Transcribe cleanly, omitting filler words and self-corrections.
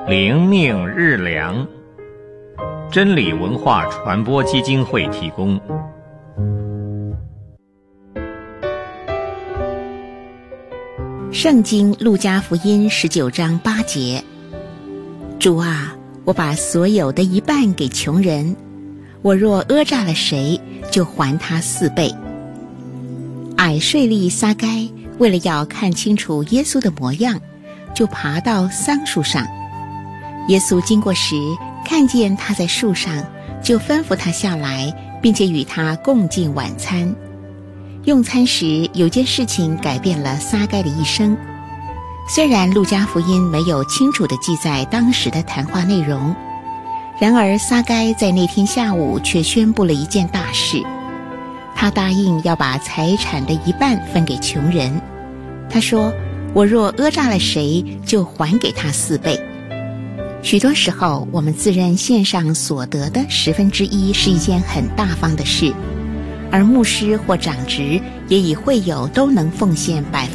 灵命日粮，真理文化传播基金会提供。 圣经路加福音19章8节：主啊，我把所有的一半给穷人，我若讹诈了谁，就还他4倍。矮税吏撒该为了要看清楚耶稣的模样，就爬到桑树上。耶稣经过时，看见他在树上，就吩咐他下来，并且与他共进晚餐。用餐时，有件事情改变了撒该的一生。虽然路加福音没有清楚地记载当时的谈话内容，然而撒该在那天下午却宣布了一件大事。他答应要把财产的一半分给穷人。他说，我若讹诈了谁，就还给他4倍。许多时候，我们自认献上所得的1/10是一件很大方的事，而牧师或长职也以会友都能奉献